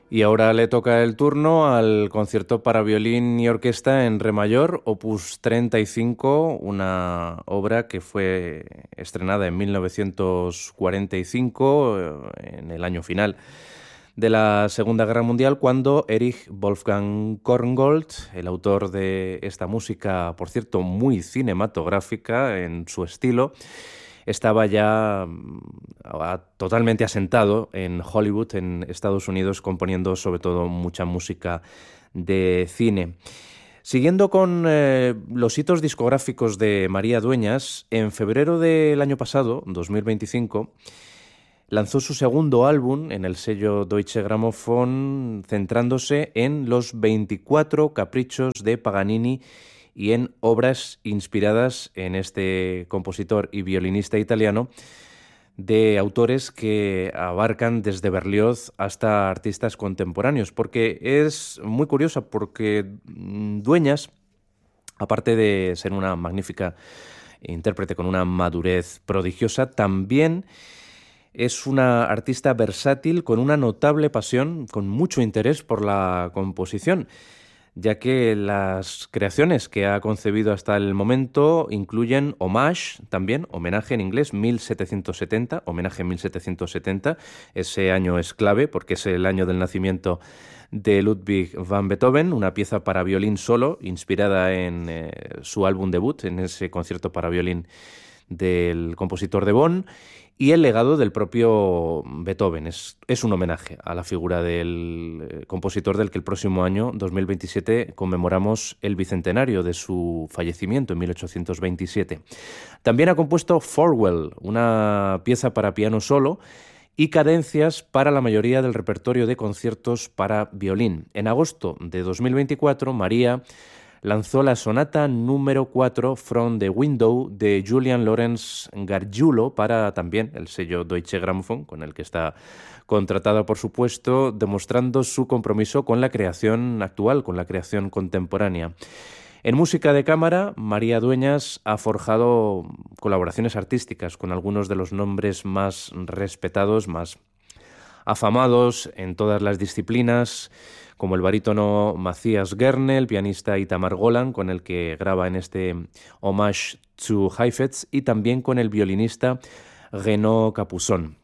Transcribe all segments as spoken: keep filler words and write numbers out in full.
Y ahora le toca el turno al concierto para violín y orquesta en re mayor, opus treinta y cinco, una obra que fue estrenada en mil novecientos cuarenta y cinco, en el año final de la Segunda Guerra Mundial, cuando Erich Wolfgang Korngold, el autor de esta música, por cierto, muy cinematográfica en su estilo, estaba ya uh, totalmente asentado en Hollywood, en Estados Unidos, componiendo sobre todo mucha música de cine. Siguiendo con eh, los hitos discográficos de María Dueñas, en febrero del año pasado, dos mil veinticinco, lanzó su segundo álbum en el sello Deutsche Grammophon, centrándose en los veinticuatro caprichos de Paganini y en obras inspiradas en este compositor y violinista italiano, de autores que abarcan desde Berlioz hasta artistas contemporáneos, porque es muy curiosa, porque Dueñas, aparte de ser una magnífica intérprete con una madurez prodigiosa, también es una artista versátil con una notable pasión, con mucho interés por la composición, ya que las creaciones que ha concebido hasta el momento incluyen homage, también, homenaje en inglés, mil setecientos setenta, homenaje mil setecientos setenta, ese año es clave porque es el año del nacimiento de Ludwig van Beethoven, una pieza para violín solo, inspirada en eh, su álbum debut, en ese concierto para violín del compositor de Bonn, y el legado del propio Beethoven. Es, es un homenaje a la figura del eh, compositor del que el próximo año, dos mil veintisiete, conmemoramos el bicentenario de su fallecimiento en mil ochocientos veintisiete. También ha compuesto Farewell, una pieza para piano solo, y cadencias para la mayoría del repertorio de conciertos para violín. En agosto de dos mil veinticuatro, María lanzó la sonata número cuatro From the Window de Julian Lorenz Gargiulo para también el sello Deutsche Grammophon, con el que está contratada, por supuesto, demostrando su compromiso con la creación actual, con la creación contemporánea. En música de cámara, María Dueñas ha forjado colaboraciones artísticas con algunos de los nombres más respetados, más afamados en todas las disciplinas, como el barítono Matthias Gerne, el pianista Itamar Golan, con el que graba en este Homage to Heifetz, y también con el violinista Renaud Capuçon.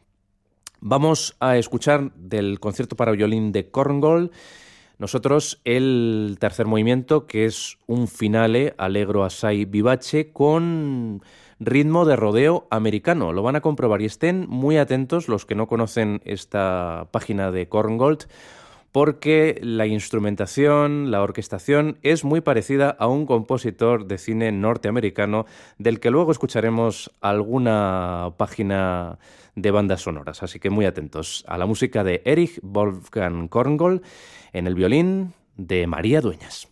Vamos a escuchar del concierto para violín de Korngold, nosotros el tercer movimiento, que es un finale allegro assai vivace con ritmo de rodeo americano. Lo van a comprobar y estén muy atentos los que no conocen esta página de Korngold, porque la instrumentación, la orquestación es muy parecida a un compositor de cine norteamericano del que luego escucharemos alguna página de bandas sonoras. Así que muy atentos a la música de Erich Wolfgang Korngold en el violín de María Dueñas.